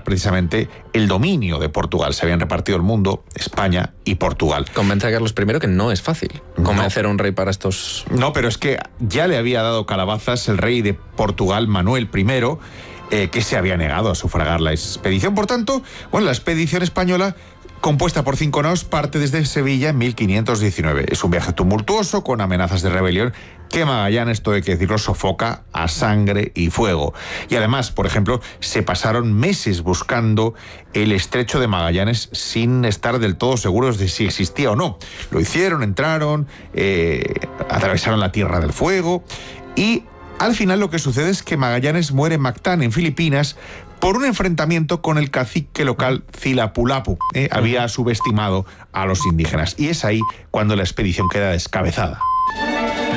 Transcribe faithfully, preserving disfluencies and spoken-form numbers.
buscar precisamente el dominio de Portugal. Se habían repartido el mundo, España y Portugal. Convence a Carlos primero que no es fácil convencer no. a un rey para estos... No, pero es que ya le había dado calabazas el rey de Portugal, Manuel primero, eh, que se había negado a sufragar la expedición. Por tanto, bueno, la expedición española, compuesta por cinco naos, parte desde Sevilla en mil quinientos diecinueve. Es un viaje tumultuoso, con amenazas de rebelión, que Magallanes, esto hay que decirlo, sofoca a sangre y fuego. Y además, por ejemplo, se pasaron meses buscando el estrecho de Magallanes sin estar del todo seguros de si existía o no. Lo hicieron, entraron, eh, atravesaron la Tierra del Fuego y al final lo que sucede es que Magallanes muere en Mactán, en Filipinas, por un enfrentamiento con el cacique local Cilapulapu. ¿eh? Había subestimado a los indígenas. Y es ahí cuando la expedición queda descabezada.